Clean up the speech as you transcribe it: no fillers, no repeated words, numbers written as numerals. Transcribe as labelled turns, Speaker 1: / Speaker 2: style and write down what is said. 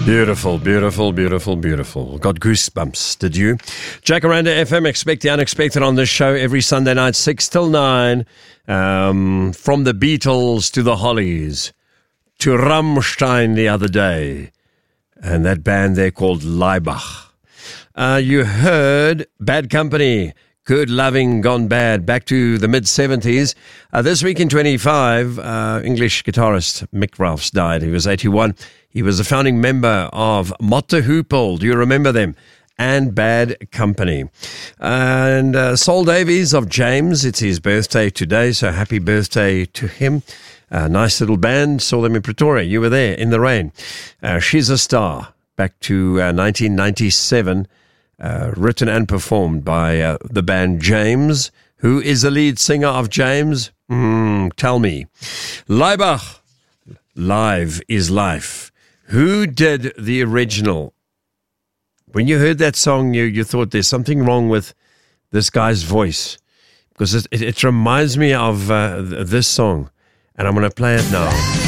Speaker 1: Beautiful, beautiful, beautiful, beautiful. Got goosebumps, did you? Jacaranda FM, expect the unexpected on this show every Sunday night, 6 till 9. From the Beatles to the Hollies to Rammstein the other day. And that band there called Laibach. You heard Bad Company, Good Loving Gone Bad, back to the mid-70s. This week in 25, English guitarist Mick Ralphs died. He was 81. He was a founding member of Mott the Hoople. Do you remember them? And Bad Company. And Sol Davies of James, it's his birthday today, so happy birthday to him. Nice little band, saw them in Pretoria. You were there in the rain. She's a Star, back to 1997, written and performed by the band James. Who is the lead singer of James? Tell me. Laibach, Live is Life. Who did the original? When you heard that song, you thought there's something wrong with this guy's voice, because it reminds me of this song, and I'm going to play it now.